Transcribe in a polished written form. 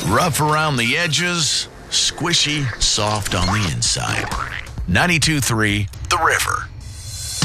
Rough around the edges, squishy, soft on the inside. 92.3 The River.